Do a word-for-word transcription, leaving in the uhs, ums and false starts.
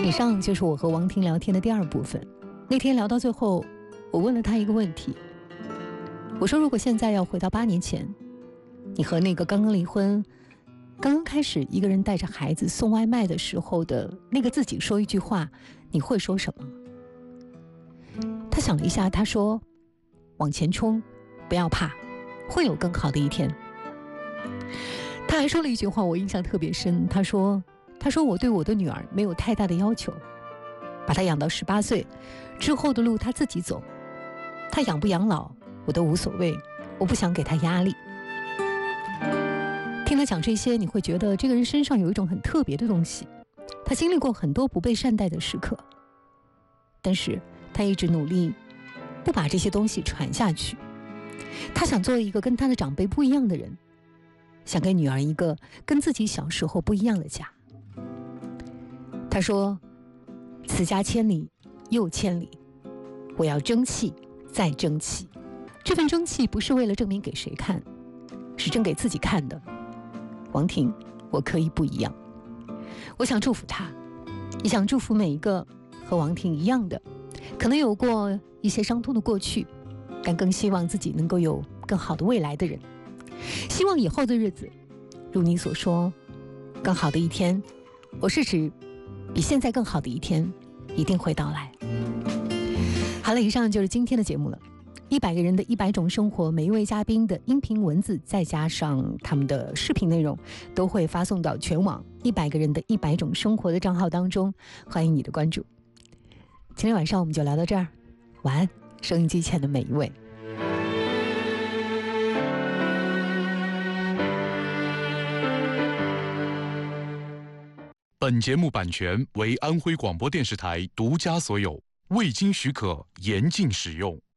以上就是我和王婷聊天的第二部分。那天聊到最后，我问了他一个问题，我说如果现在要回到八年前，你和那个刚刚离婚刚刚开始一个人带着孩子送外卖的时候的那个自己说一句话，你会说什么？他想了一下，他说往前冲，不要怕，会有更好的一天。他还说了一句话我印象特别深，他说他说我对我的女儿没有太大的要求，把她养到十八岁之后的路她自己走，她养不养老我都无所谓，我不想给她压力。听他讲这些，你会觉得这个人身上有一种很特别的东西，他经历过很多不被善待的时刻，但是他一直努力不把这些东西传下去。他想做一个跟他的长辈不一样的人，想给女儿一个跟自己小时候不一样的家。他说此家千里又千里，我要争气再争气。这份争气不是为了证明给谁看，是争给自己看的。王婷，我可以不一样。我想祝福他，也想祝福每一个和王婷一样的，可能有过一些伤痛的过去，但更希望自己能够有更好的未来的人。希望以后的日子如你所说，更好的一天，我是指比现在更好的一天一定会到来。好了，以上就是今天的节目了。一百个人的一百种生活，每一位嘉宾的音频文字再加上他们的视频内容都会发送到全网一百个人的一百种生活的账号当中，欢迎你的关注。今天晚上我们就聊到这儿，晚安，收音机前的每一位。 本节目版权为安徽广播电视台独家所有，未经许可严禁使用。